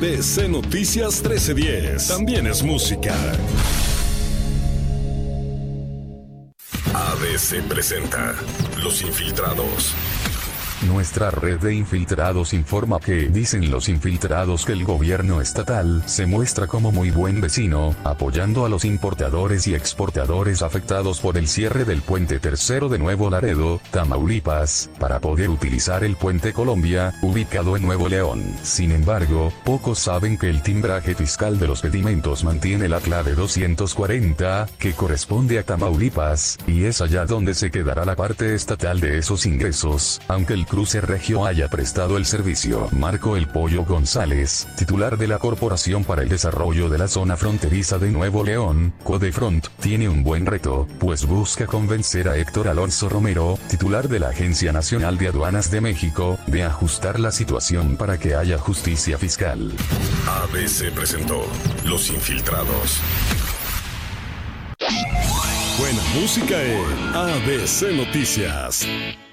ABC Noticias 1310. También es música. ABC presenta Los Infiltrados. Nuestra red de infiltrados informa que dicen los infiltrados que el gobierno estatal se muestra como muy buen vecino, apoyando a los importadores y exportadores afectados por el cierre del puente tercero de Nuevo Laredo, Tamaulipas, para poder utilizar el puente Colombia, ubicado en Nuevo León. Sin embargo, pocos saben que el timbraje fiscal de los pedimentos mantiene la clave 240, que corresponde a Tamaulipas, y es allá donde se quedará la parte estatal de esos ingresos, aunque el Cruce Regio haya prestado el servicio. Marco El Pollo González, titular de la Corporación para el Desarrollo de la Zona Fronteriza de Nuevo León, Codefront, tiene un buen reto, pues busca convencer a Héctor Alonso Romero, titular de la Agencia Nacional de Aduanas de México, de ajustar la situación para que haya justicia fiscal. ABC presentó Los Infiltrados. Buena música en ABC Noticias.